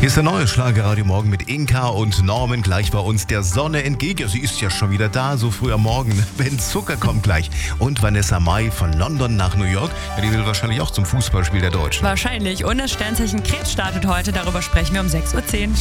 Hier ist der neue Schlagerradio Morgen mit Inka und Norman gleich bei uns der Sonne entgegen. Sie ist ja schon wieder da, so früh am Morgen. Ben Zucker kommt gleich. Und Vanessa Mai von London nach New York. Ja, die will wahrscheinlich auch zum Fußballspiel der Deutschen. Wahrscheinlich. Und das Sternzeichen Krebs startet heute. Darüber sprechen wir um 6.10 Uhr.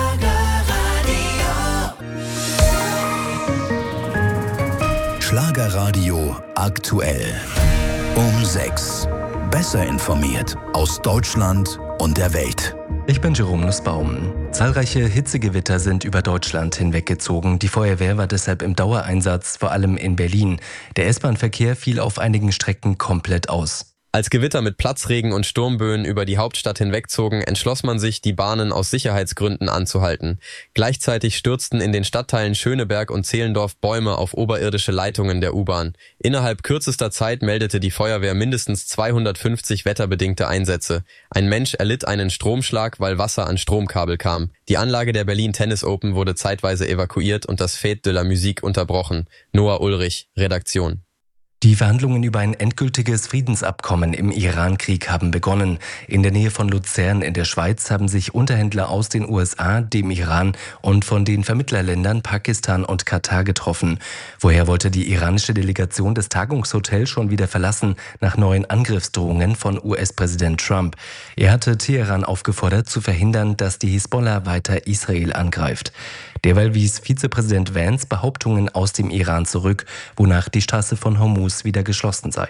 Schlagerradio aktuell. Um 6. Besser informiert aus Deutschland und der Welt. Ich bin Jerome Nussbaum. Zahlreiche Hitzegewitter sind über Deutschland hinweggezogen. Die Feuerwehr war deshalb im Dauereinsatz, vor allem in Berlin. Der S-Bahn-Verkehr fiel auf einigen Strecken komplett aus. Als Gewitter mit Platzregen und Sturmböen über die Hauptstadt hinwegzogen, entschloss man sich, die Bahnen aus Sicherheitsgründen anzuhalten. Gleichzeitig stürzten in den Stadtteilen Schöneberg und Zehlendorf Bäume auf oberirdische Leitungen der U-Bahn. Innerhalb kürzester Zeit meldete die Feuerwehr mindestens 250 wetterbedingte Einsätze. Ein Mensch erlitt einen Stromschlag, weil Wasser an Stromkabel kam. Die Anlage der Berlin Tennis Open wurde zeitweise evakuiert und das Fête de la Musique unterbrochen. Noah Ulrich, Redaktion. Die Verhandlungen über ein endgültiges Friedensabkommen im Iran-Krieg haben begonnen. In der Nähe von Luzern in der Schweiz haben sich Unterhändler aus den USA, dem Iran und von den Vermittlerländern Pakistan und Katar getroffen. Vorher wollte die iranische Delegation das Tagungshotel schon wieder verlassen, nach neuen Angriffsdrohungen von US-Präsident Trump. Er hatte Teheran aufgefordert, zu verhindern, dass die Hisbollah weiter Israel angreift. Derweil wies Vizepräsident Vance Behauptungen aus dem Iran zurück, wonach die Straße von Hormuz wieder geschlossen sei.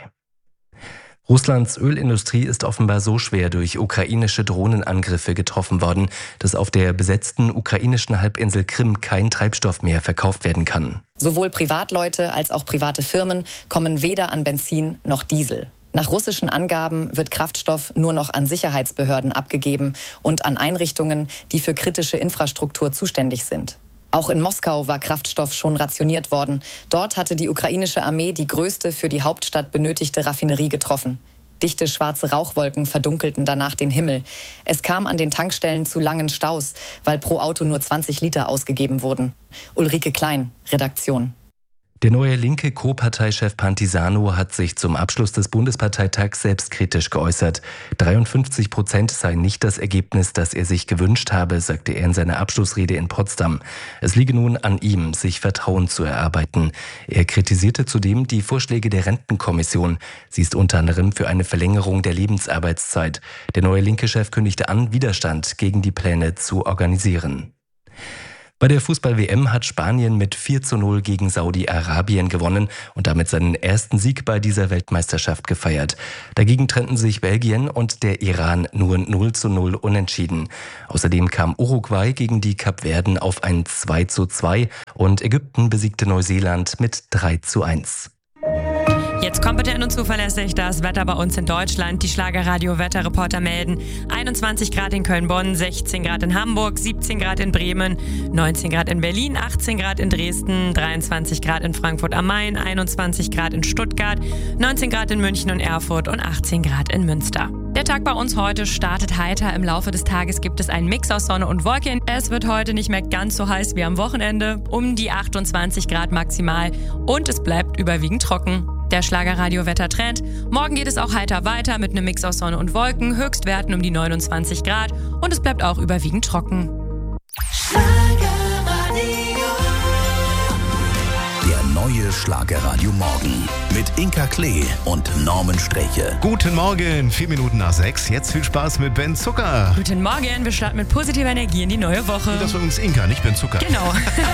Russlands Ölindustrie ist offenbar so schwer durch ukrainische Drohnenangriffe getroffen worden, dass auf der besetzten ukrainischen Halbinsel Krim kein Treibstoff mehr verkauft werden kann. Sowohl Privatleute als auch private Firmen kommen weder an Benzin noch Diesel. Nach russischen Angaben wird Kraftstoff nur noch an Sicherheitsbehörden abgegeben und an Einrichtungen, die für kritische Infrastruktur zuständig sind. Auch in Moskau war Kraftstoff schon rationiert worden. Dort hatte die ukrainische Armee die größte für die Hauptstadt benötigte Raffinerie getroffen. Dichte schwarze Rauchwolken verdunkelten danach den Himmel. Es kam an den Tankstellen zu langen Staus, weil pro Auto nur 20 Liter ausgegeben wurden. Ulrike Klein, Redaktion. Der neue linke Co-Parteichef Pantisano hat sich zum Abschluss des Bundesparteitags selbstkritisch geäußert. 53% sei nicht das Ergebnis, das er sich gewünscht habe, sagte er in seiner Abschlussrede in Potsdam. Es liege nun an ihm, sich Vertrauen zu erarbeiten. Er kritisierte zudem die Vorschläge der Rentenkommission. Sie ist unter anderem für eine Verlängerung der Lebensarbeitszeit. Der neue linke Chef kündigte an, Widerstand gegen die Pläne zu organisieren. Bei der Fußball-WM hat Spanien mit 4:0 gegen Saudi-Arabien gewonnen und damit seinen ersten Sieg bei dieser Weltmeisterschaft gefeiert. Dagegen trennten sich Belgien und der Iran nur 0:0 unentschieden. Außerdem kam Uruguay gegen die Kapverden auf ein 2:2 und Ägypten besiegte Neuseeland mit 3:1. Jetzt kompetent und zuverlässig das Wetter bei uns in Deutschland. Die Schlagerradio-Wetterreporter melden 21 Grad in Köln-Bonn, 16 Grad in Hamburg, 17 Grad in Bremen, 19 Grad in Berlin, 18 Grad in Dresden, 23 Grad in Frankfurt am Main, 21 Grad in Stuttgart, 19 Grad in München und Erfurt und 18 Grad in Münster. Der Tag bei uns heute startet heiter. Im Laufe des Tages gibt es einen Mix aus Sonne und Wolken. Es wird heute nicht mehr ganz so heiß wie am Wochenende, um die 28 Grad maximal und es bleibt überwiegend trocken. Der Schlagerradio-Wettertrend. Morgen geht es auch heiter weiter mit einem Mix aus Sonne und Wolken, Höchstwerten um die 29 Grad und es bleibt auch überwiegend trocken. Der neue Schlagerradio Morgen mit Inka Klee und Norman Streche. Guten Morgen, 4 Minuten nach 6. Jetzt viel Spaß mit Ben Zucker. Guten Morgen, wir starten mit positiver Energie in die neue Woche. Das war übrigens Inka, nicht Ben Zucker. Genau.